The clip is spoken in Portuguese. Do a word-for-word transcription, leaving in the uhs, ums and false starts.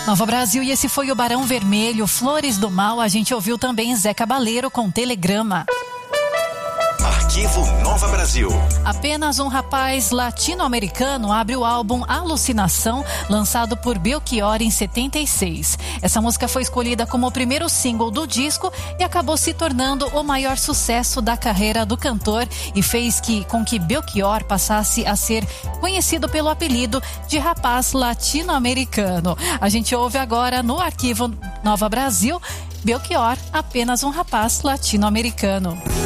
Nova Brasil, e esse foi o Barão Vermelho, Flores do Mal. A gente ouviu também Zé Cabaleiro com Telegrama. Arquivo Nova Brasil. Apenas um rapaz latino-americano abre o álbum Alucinação, lançado por Belchior em setenta e seis. Essa música foi escolhida como o primeiro single do disco e acabou se tornando o maior sucesso da carreira do cantor e fez que, com que Belchior passasse a ser conhecido pelo apelido de rapaz latino-americano. A gente ouve agora no Arquivo Nova Brasil, Belchior, Apenas um Rapaz Latino-Americano.